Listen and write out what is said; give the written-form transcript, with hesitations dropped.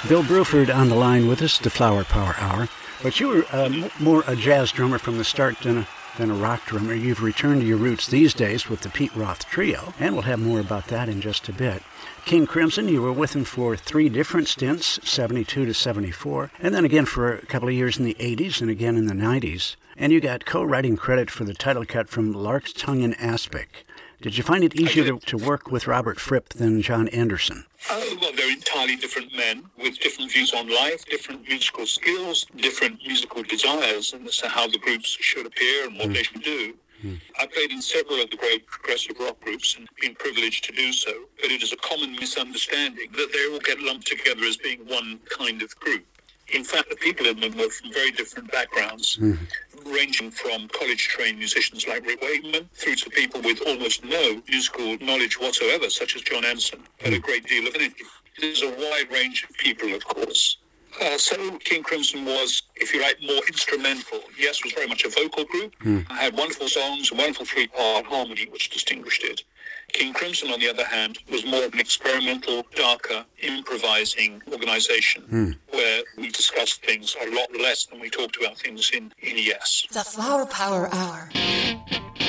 Bill Bruford on the line with us, the Flower Power Hour. But you were more a jazz drummer from the start than a rock drummer. You've returned to your roots these days with the Pete Roth Trio, and we'll have more about that in just a bit. King Crimson, you were with him for 3 different stints, 72 to 74, and then again for a couple of years in the 80s and again in the 90s. And you got co-writing credit for the title cut from Lark's Tongue in Aspic. Did you find it easier to work with Robert Fripp than John Anderson? Well, they're entirely different men with different views on life, different musical skills, different musical desires, and as to how the groups should appear and what they should do. I played in several of the great progressive rock groups and been privileged to do so, but it is a common misunderstanding that they all get lumped together as being one kind of group. In fact, the people in them were from very different backgrounds, ranging from college-trained musicians like Rick Wakeman through to people with almost no musical knowledge whatsoever, such as John Anderson, but a great deal of anything. There's a wide range of people, of course. So King Crimson was, if you like, more instrumental. Yes, it was very much a vocal group. I had wonderful songs, a wonderful 3-part harmony which distinguished it. King Crimson, on the other hand, was more of an experimental, darker, improvising organization where we discussed things a lot less than we talked about things in Yes. The Flower Power Hour.